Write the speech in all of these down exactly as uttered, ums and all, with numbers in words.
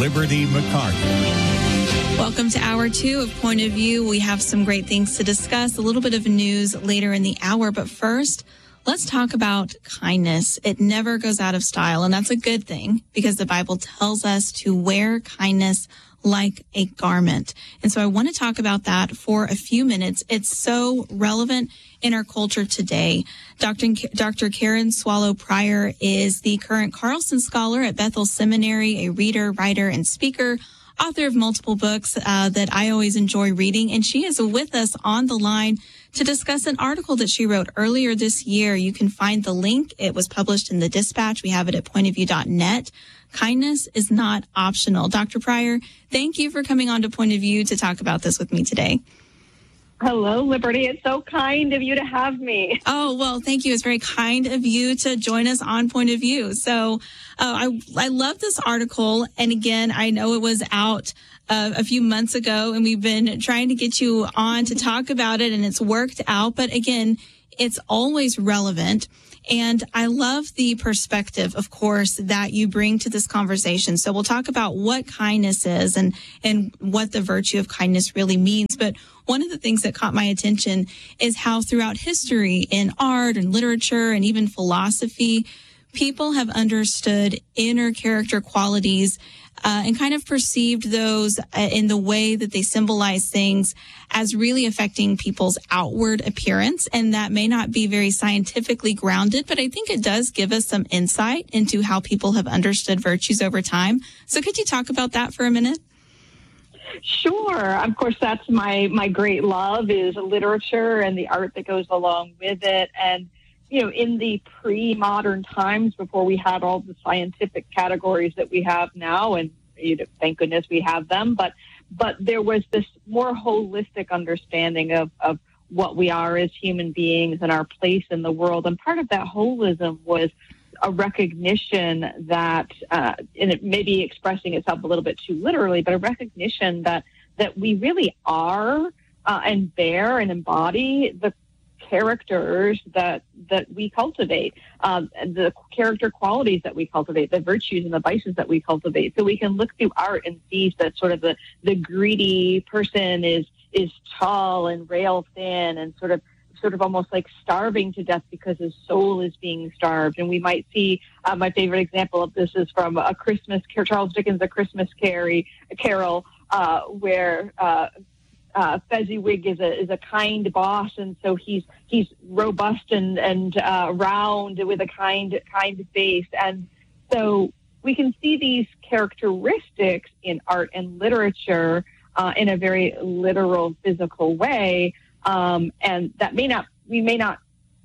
Liberty McCarthy. Welcome to hour two of Point of View. We have some great things to discuss, a little bit of news later in the hour. But first, let's talk about kindness. It never goes out of style, and that's a good thing because the Bible tells us to wear kindness like a garment. And so I want to talk about that for a few minutes. It's so relevant in our culture today. Doctor Doctor Karen Swallow Prior is the current Carlson Scholar at Bethel Seminary, a reader, writer, and speaker, author of multiple books uh, that I always enjoy reading. And she is with us on the line to discuss an article that she wrote earlier this year. You can find the link. It was published in the Dispatch. We have it at point of view dot net. Kindness is not optional. Doctor Prior, thank you for coming on to Point of View to talk about this with me today. Hello, Liberty. It's so kind of you to have me. Oh, well, thank you. It's very kind of you to join us on Point of View. So uh, I, I love this article. And again, I know it was out uh, a few months ago, and we've been trying to get you on to talk about it, and it's worked out. But again, it's always relevant. And I love the perspective, of course, that you bring to this conversation. So we'll talk about what kindness is and, and what the virtue of kindness really means. But one of the things that caught my attention is how throughout history in art and literature and even philosophy, people have understood inner character qualities uh, and kind of perceived those uh, in the way that they symbolize things as really affecting people's outward appearance. And that may not be very scientifically grounded, but I think it does give us some insight into how people have understood virtues over time. So could you talk about that for a minute? Sure. Of course, that's my, my great love is literature and the art that goes along with it. And, you know, in the pre-modern times before we had all the scientific categories that we have now, and you know, thank goodness we have them, but but there was this more holistic understanding of, of what we are as human beings and our place in the world. And part of that holism was a recognition that, uh, and it may be expressing itself a little bit too literally, but a recognition that, that we really are uh, and bear and embody the characters that that we cultivate, um, the character qualities that we cultivate, the virtues and the vices that we cultivate. So we can look through art and see that sort of the, the greedy person is is tall and rail thin and sort of sort of almost like starving to death because his soul is being starved. And we might see uh, my favorite example of this is from A Christmas Charles Dickens' A Christmas Carry, Carol, uh, where uh, Uh, Fezziwig is a is a kind boss, and so he's he's robust and and uh, round with a kind kind face, and so we can see these characteristics in art and literature uh, in a very literal, physical way, um, and that may not we may not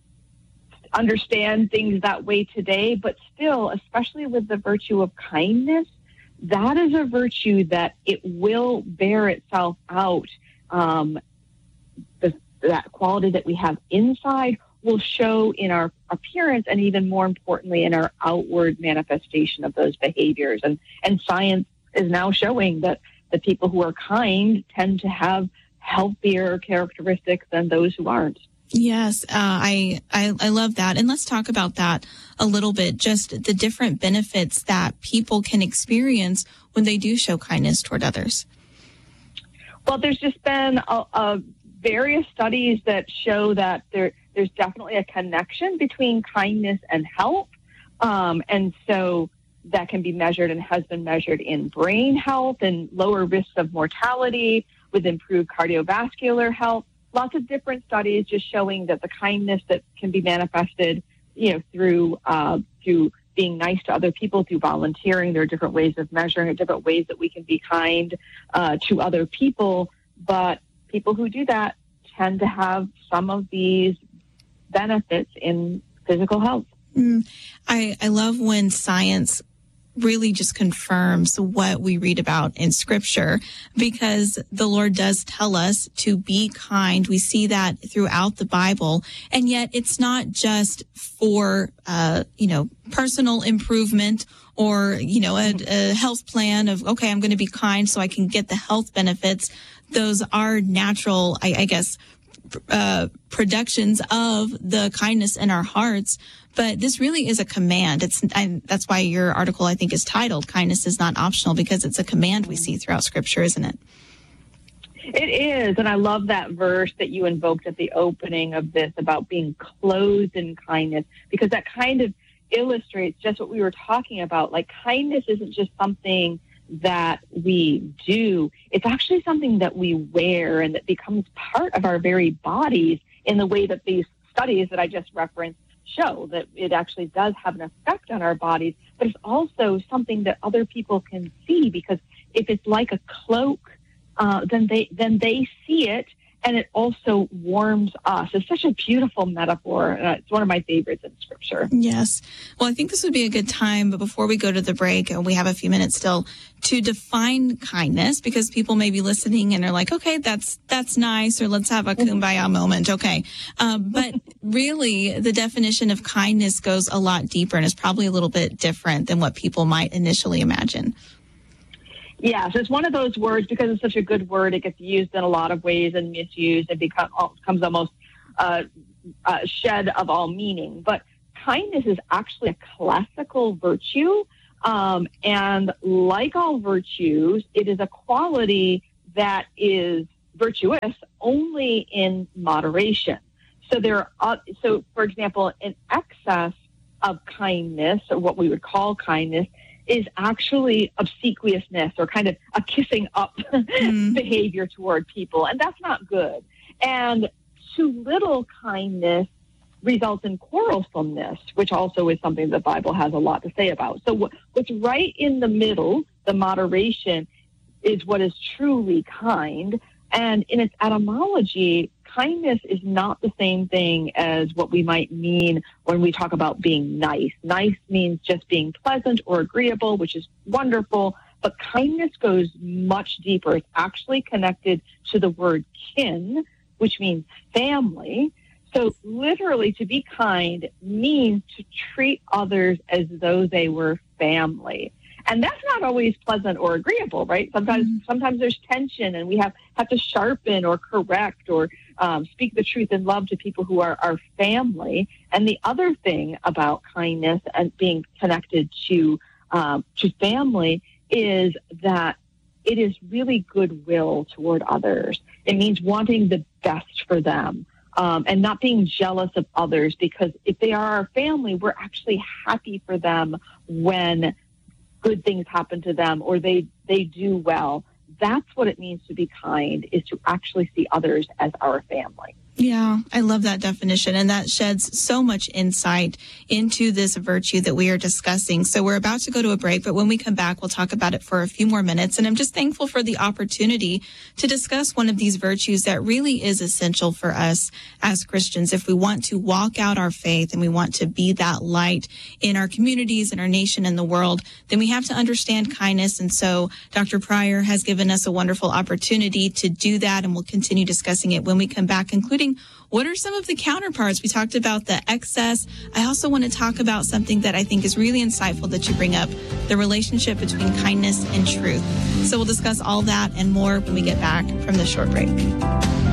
understand things that way today, but still, especially with the virtue of kindness, that is a virtue that it will bear itself out. Um, the, that quality that we have inside will show in our appearance and even more importantly in our outward manifestation of those behaviors. And, and science is now showing that the people who are kind tend to have healthier characteristics than those who aren't. Yes, uh, I, I I love that. And let's talk about that a little bit, just the different benefits that people can experience when they do show kindness toward others. Well, there's just been a, a various studies that show that there, there's definitely a connection between kindness and health. Um, and so that can be measured and has been measured in brain health and lower risks of mortality with improved cardiovascular health. Lots of different studies just showing that the kindness that can be manifested, you know, through uh, through being nice to other people, through volunteering. There are different ways of measuring it, different ways that we can be kind uh, to other people. But people who do that tend to have some of these benefits in physical health. Mm, I, I love when science really just confirms what we read about in Scripture, because the Lord does tell us to be kind. We see that throughout the Bible, and yet it's not just for, uh, you know, personal improvement or, you know, a, a health plan of, okay, I'm going to be kind so I can get the health benefits. Those are natural, I, I guess, uh, productions of the kindness in our hearts. But this really is a command. It's I, that's why your article, I think, is titled "Kindness is Not Optional," because it's a command we see throughout Scripture, isn't it? It is, and I love that verse that you invoked at the opening of this about being clothed in kindness, because that kind of illustrates just what we were talking about. Like, kindness isn't just something that we do. It's actually something that we wear and that becomes part of our very bodies in the way that these studies that I just referenced show that it actually does have an effect on our bodies, but it's also something that other people can see, because if it's like a cloak, uh, then they then they see it, and it also warms us. It's such a beautiful metaphor. Uh, it's one of my favorites in Scripture. Yes. Well, I think this would be a good time, but before we go to the break, and we have a few minutes still, to define kindness, because people may be listening and are like, okay, that's that's nice, or let's have a kumbaya moment. Okay. Um, but really, the definition of kindness goes a lot deeper and is probably a little bit different than what people might initially imagine. Yes, it's one of those words, because it's such a good word, it gets used in a lot of ways and misused and become, becomes almost uh, uh, shed of all meaning. But kindness is actually a classical virtue, um, and like all virtues, it is a quality that is virtuous only in moderation. So there are, so for example, an excess of kindness, or what we would call kindness, is actually obsequiousness, or kind of a kissing up mm. behavior toward people. And that's not good. And too little kindness results in quarrelsomeness, which also is something the Bible has a lot to say about. So what, what's right in the middle, the moderation, is what is truly kind. And in its etymology, kindness is not the same thing as what we might mean when we talk about being nice. Nice means just being pleasant or agreeable, which is wonderful. But kindness goes much deeper. It's actually connected to the word kin, which means family. So literally, to be kind means to treat others as though they were family. And that's not always pleasant or agreeable, right? Sometimes mm-hmm. sometimes there's tension, and we have, have to sharpen or correct or um, speak the truth in love to people who are our family. And the other thing about kindness and being connected to um, to family is that it is really goodwill toward others. It means wanting the best for them. Um, and not being jealous of others, because if they are our family, we're actually happy for them when good things happen to them or they, they do well. That's what it means to be kind, is to actually see others as our family. Yeah, I love that definition, and that sheds so much insight into this virtue that we are discussing. So we're about to go to a break, but when we come back, we'll talk about it for a few more minutes. And I'm just thankful for the opportunity to discuss one of these virtues that really is essential for us as Christians. If we want to walk out our faith and we want to be that light in our communities, in our nation, and the world, then we have to understand kindness. And so Doctor Pryor has given us a wonderful opportunity to do that, and we'll continue discussing it when we come back, including what are some of the counterparts? We talked about the excess. I also want to talk about something that I think is really insightful that you bring up, the relationship between kindness and truth. So we'll discuss all that and more when we get back from this short break.